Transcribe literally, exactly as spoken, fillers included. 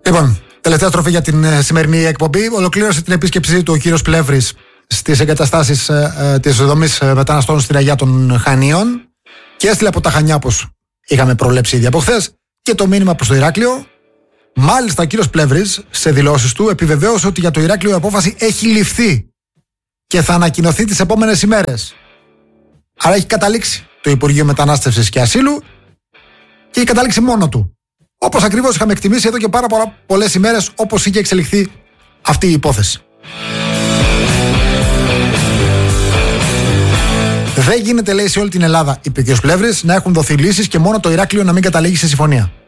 Λοιπόν, τελευταία στροφή για την ε, σημερινή εκπομπή. Ολοκλήρωσε την επίσκεψή του ο κύριος Πλεύρης στις εγκαταστάσεις ε, ε, της δομής ε, μεταναστών στην Αγιά των Χανίων και έστειλε από τα Χανιά, όπως είχαμε προβλέψει ήδη από χθες, και το μήνυμα προς το Ηράκλειο. Μάλιστα, ο κύριος Πλεύρης σε δηλώσεις του επιβεβαίωσε ότι για το Ηράκλειο η απόφαση έχει ληφθεί και θα ανακοινωθεί τις επόμενες ημέρες. Άρα έχει καταλήξει το Υπουργείο Μετανάστευσης και Ασύλου και έχει καταλήξει μόνο του. Όπως ακριβώς είχαμε εκτιμήσει εδώ και πάρα πολλές ημέρες, όπως είχε εξελιχθεί αυτή η υπόθεση. Δεν γίνεται, λέει, σε όλη την Ελλάδα, είπε ο κ. Πλεύρης, να έχουν δοθεί λύσεις και μόνο το Ηράκλειο να μην καταλήγει σε συμφωνία.